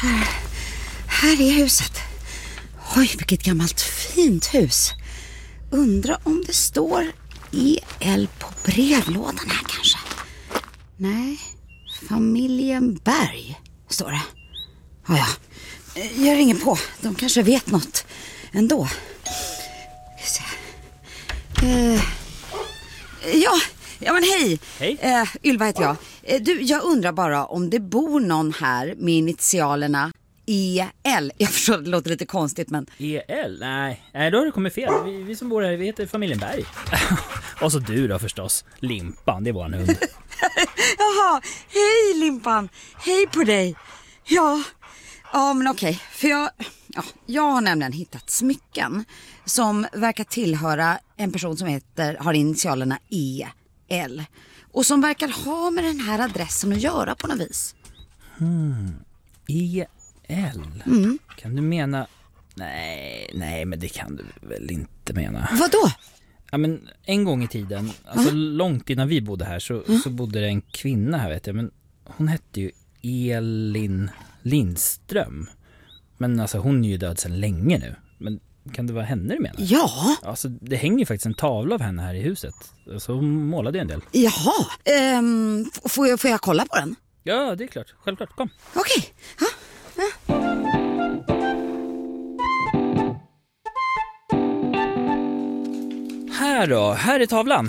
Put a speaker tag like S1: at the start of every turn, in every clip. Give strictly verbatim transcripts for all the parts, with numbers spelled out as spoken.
S1: Här, här är huset. Oj, vilket gammalt fint hus. Undrar om det står E L på brevlådan här kanske. Nej, familjen Berg står det. Ja, ja. Jag ringer på. De kanske vet något ändå. Eh, ja, ja men hej.
S2: Hej.
S1: Eh, Ylva heter jag. Eh, du, jag undrar bara om det bor någon här med initialerna E L. Jag förstår att det låter lite konstigt, men...
S2: E L? Nej, Nej då har det kommit fel. Vi, vi som bor här, vi heter familjen Berg. Och så du då förstås. Limpan, det är våran hund.
S1: Jaha, hej Limpan. Hej på dig. Ja, ja men okej. För jag, ja, jag har nämligen hittat smycken som verkar tillhöra en person som heter, har initialerna E L. Och som verkar ha med den här adressen att göra på något vis.
S2: Hmm, E L?
S1: Mm.
S2: Kan du mena... Nej, nej, men det kan du väl inte mena.
S1: Vadå?
S2: Ja, men en gång i tiden, alltså mm. långt innan vi bodde här så, mm. så bodde det en kvinna här, vet jag. Men hon hette ju Elin Lindström. Men alltså hon är ju död sedan länge nu. Men kan det vara henne du menar?
S1: Ja.
S2: Alltså det hänger ju faktiskt en tavla av henne här i huset. Alltså hon målade en del.
S1: Jaha, ehm, får, jag, får jag kolla på den?
S2: Ja, det är klart. Självklart, kom.
S1: Okej. Ja. Ja.
S2: Här då, här är tavlan.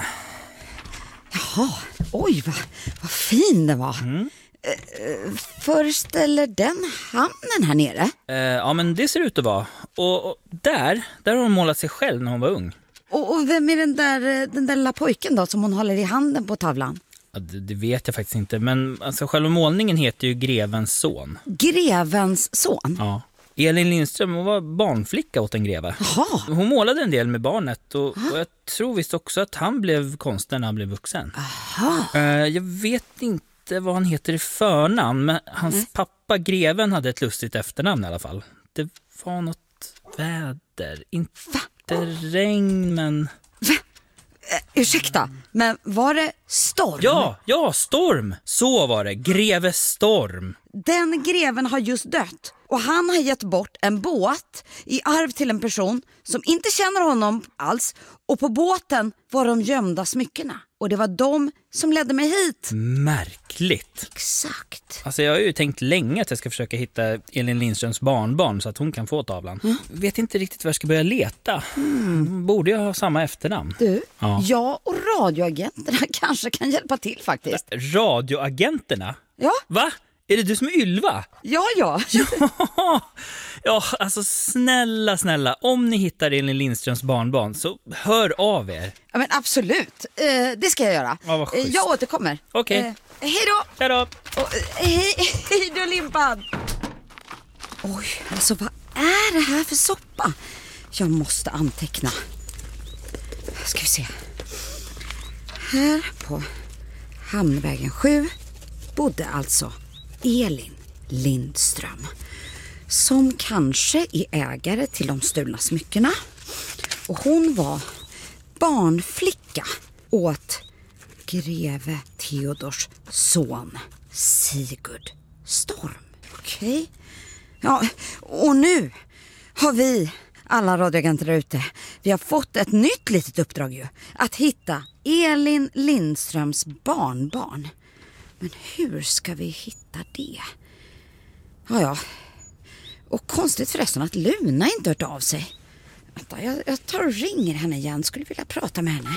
S1: Jaha, oj vad, vad fin den var. Mm. Uh, föreställer den hamnen här nere?
S2: Uh, ja, men det ser ut att vara. Och, och där, där har hon målat sig själv när hon var ung.
S1: Och, och vem är den där, den där lilla pojken då som hon håller i handen på tavlan?
S2: Ja, det, det vet jag faktiskt inte, men alltså, själva målningen heter ju Grevens son.
S1: Grevens son?
S2: Ja. Elin Lindström, hon var barnflicka åt en greve.
S1: Jaha.
S2: Hon målade en del med barnet och, och jag tror visst också att han blev konstnär när han blev vuxen.
S1: Aha.
S2: Uh, jag vet inte vad han heter i förnamn, men hans mm. pappa Greven hade ett lustigt efternamn i alla fall. Det var något väder, inte Va? regn, men...
S1: Va? Uh, ursäkta, men var det storm?
S2: Ja, ja, storm. Så var det, greve Storm.
S1: Den greven har just dött. Och han har gett bort en båt i arv till en person som inte känner honom alls. Och på båten var de gömda smyckena. Och det var de som ledde mig hit.
S2: Märkligt.
S1: Exakt.
S2: Alltså jag har ju tänkt länge att jag ska försöka hitta Elin Lindströms barnbarn så att hon kan få tavlan. Mm. Vet inte riktigt var jag ska börja leta. Mm. Borde jag ha samma efternamn?
S1: Du, ja. jag och radioagenterna kanske kan hjälpa till faktiskt.
S2: Radioagenterna?
S1: Ja.
S2: Va? Är det du som är Ylva?
S1: Ja, ja.
S2: ja. Ja, alltså snälla, snälla. Om ni hittar Elin Lindströms barnbarn så hör av er.
S1: Ja, men absolut. Eh, det ska jag göra.
S2: Ja, vad schysst.
S1: Jag återkommer.
S2: Okej.
S1: Okay. Eh, hej då.
S2: Hej då.
S1: Och, eh, hej, hej då, Limpan. Oj, alltså vad är det här för soppa? Jag måste anteckna. Ska vi se. Här på Hamnvägen sju bodde alltså Elin Lindström, som kanske är ägare till de stulna smyckena. Och hon var barnflicka åt greve Theodors son Sigurd Storm. Okej. Okay. Ja, och nu har vi alla radioagenter där ute, vi har fått ett nytt litet uppdrag ju. Att hitta Elin Lindströms barnbarn. Men hur ska vi hitta det? Ja, ja. Och konstigt förresten att Luna inte hört av sig. Vänta, jag, jag tar och ringer henne igen. Skulle vilja prata med henne.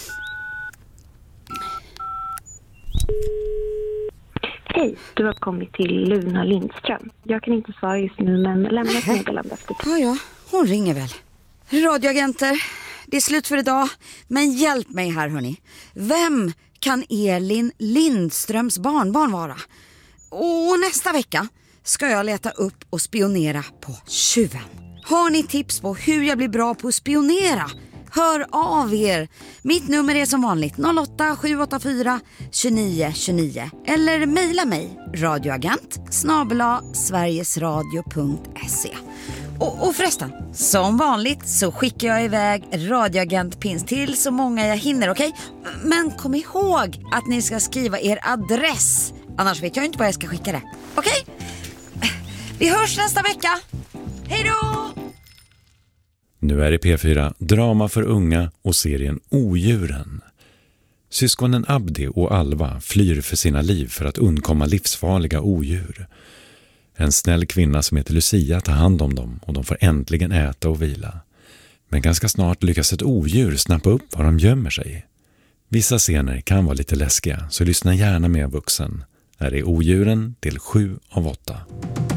S3: Hej, du har kommit till Luna Lindström. Jag kan inte svara just nu, men lämna ett meddelande efter.
S1: Ja, ja. Hon ringer väl. Radioagenter, det är slut för idag. Men hjälp mig här, hörni. Vem kan Elin Lindströms barnbarn vara? Och nästa vecka ska jag leta upp och spionera på tjuven. Har ni tips på hur jag blir bra på att spionera? Hör av er. Mitt nummer är som vanligt noll åtta sju åtta fyra tjugonio tjugonio. Eller mejla mig radioagent snabel-a sverigesradio punkt se. Och, och förresten, som vanligt så skickar jag iväg radioagentpins till så många jag hinner, okej? Okay? Men kom ihåg att ni ska skriva er adress. Annars vet jag inte vad jag ska skicka det. Okej? Okay? Vi hörs nästa vecka. Hej då!
S4: Nu är det P fyra Drama för unga och serien Odjuren. Syskonen Abdi och Alva flyr för sina liv för att undkomma livsfarliga odjur. En snäll kvinna som heter Lucia tar hand om dem och de får äntligen äta och vila. Men ganska snart lyckas ett odjur snappa upp var de gömmer sig. Vissa scener kan vara lite läskiga, så lyssna gärna med vuxen. Här är Odjuren till sju av åtta.